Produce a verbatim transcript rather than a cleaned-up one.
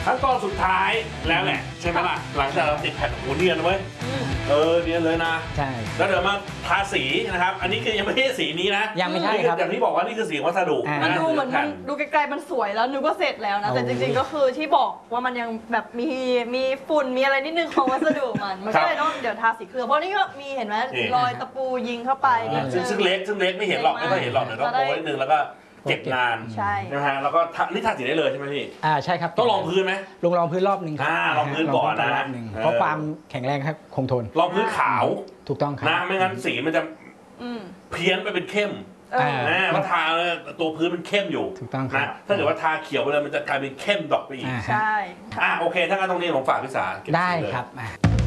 ขั้นตอนสุดท้ายแล้วแหละใช่ไหมล่ะหลังจากเราติดแผ่นโอ้เนียนไว้เออเนียนเลยนะใช่แล้วเดี๋ยวมาทาสีนะครับอันนี้คือยังไม่ใช่สีนี้นะยังไม่ใช่ครับอย่างที่บอกว่านี่คือสีวัสดุมันดูเหมือนมันดูไกลๆมันสวยแล้วนึกว่าเสร็จแล้วนะแต่จริงๆก็คือที่บอกว่ามันยังแบบมีมีฝุ่นมีอะไรนิดนึงของวัสดุมันมันก็เลยต้องเดี๋ยวทาสีเคลือบเพราะนี่ก็มีเห็นไหมรอยตะปูยิงเข้าไปซึ่งเล็กซึ่งเล็กไม่เห็นหรอกไม่ค่อยเห็นหรอกเดี๋ยวต้องโปรนิดนึงแล้วก็เก็บนานใช่นะฮะแล้วก็นี่ทาสีได้เลยใช่ไหมพี่อ่าใช่ครับต้องลองพื้นไหมลงรองพื้นรอบหนึ่งอ่าลองพื้นก่อนนะเพราะความแข็งแรงครับคงทนลองพื้นขาวถูกต้องครับนะไม่งั้นสีมันจะเพี้ยนไปเป็นเข้มนะมันทาตัวพื้นมันเข้มอยู่ถูกต้องครับถ้าเกิดว่าทาเขียวไปเลยมันจะกลายเป็นเข้มดอกไปอีกใช่อ่าโอเคถ้างั้นตรงนี้ผมฝากพี่สาได้ครับ